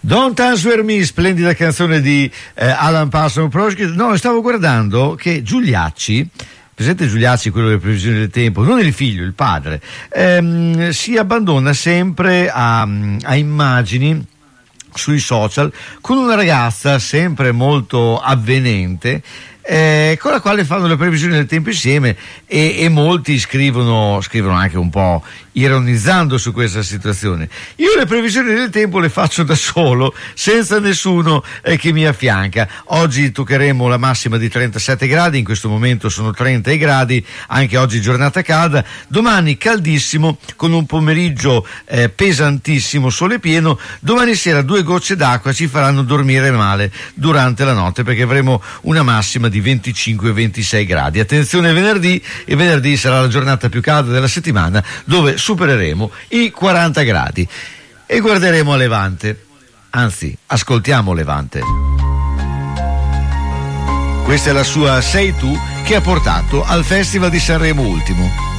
Don't Answer Me, splendida canzone di Alan Parsons Project. No, stavo guardando che Giuliacci, presente Giuliacci, quello delle previsioni del tempo, non il figlio, il padre, si abbandona sempre a immagini sui social con una ragazza sempre molto avvenente, con la quale fanno le previsioni del tempo insieme, e molti scrivono anche un po' ironizzando su questa situazione. Io le previsioni del tempo le faccio da solo, senza nessuno che mi affianca. Oggi toccheremo la massima di 37 gradi, in questo momento sono 30 gradi, anche oggi giornata calda, domani caldissimo con un pomeriggio pesantissimo, sole pieno, domani sera 2 gocce d'acqua ci faranno dormire male durante la notte, perché avremo una massima di 25-26 gradi. Attenzione venerdì, e venerdì sarà la giornata più calda della settimana, dove supereremo i 40 gradi e guarderemo a Levante, anzi ascoltiamo Levante. Questa è la sua Sei tu, che ha portato al Festival di Sanremo ultimo.